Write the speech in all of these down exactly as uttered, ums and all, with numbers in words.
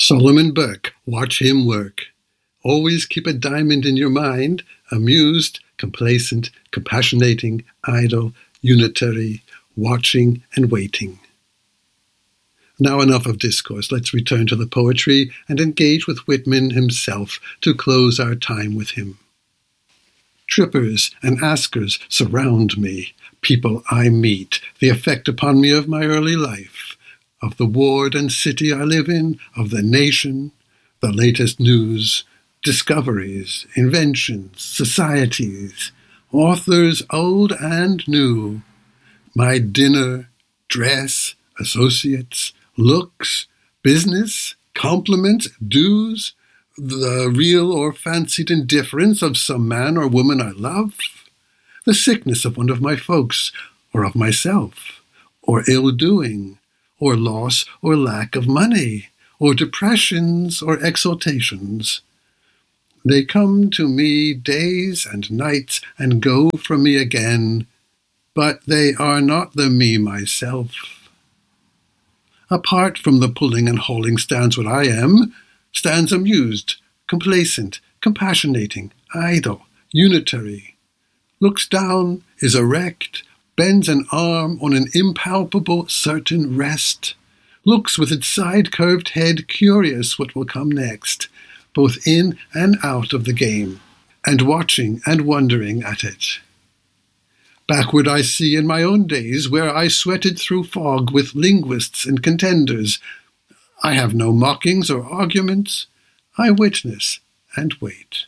Solomon Burke, watch him work. Always keep a diamond in your mind, amused, complacent, compassionating, idle, unitary, watching and waiting. Now enough of discourse. Let's return to the poetry and engage with Whitman himself to close our time with him. Trippers and askers surround me, people I meet, the effect upon me of my early life, of the ward and city I live in, of the nation, the latest news, discoveries, inventions, societies, authors old and new, my dinner, dress, associates, looks, business, compliments, dues, the real or fancied indifference of some man or woman I love, the sickness of one of my folks, or of myself, or ill-doing, or loss or lack of money, or depressions or exaltations. They come to me days and nights and go from me again, but they are not the me myself. Apart from the pulling and hauling stands what I am, stands amused, complacent, compassionating, idle, unitary, looks down, is erect, bends an arm on an impalpable, certain rest, looks with its side-curved head curious what will come next, both in and out of the game, and watching and wondering at it. Backward I see in my own days where I sweated through fog with linguists and contenders. I have no mockings or arguments. I witness and wait.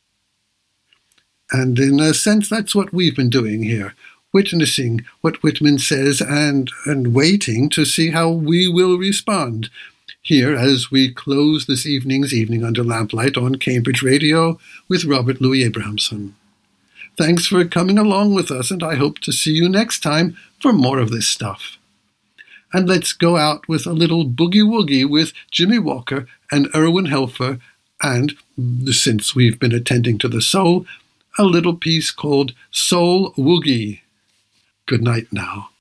And in a sense, that's what we've been doing here, witnessing what Whitman says and, and waiting to see how we will respond here as we close this evening's Evening Under Lamplight on Cambridge Radio with Robert Louis Abrahamson. Thanks for coming along with us, and I hope to see you next time for more of this stuff. And let's go out with a little boogie-woogie with Jimmy Walker and Erwin Helfer, and, since we've been attending to the soul, a little piece called Soul Woogie. Good night now.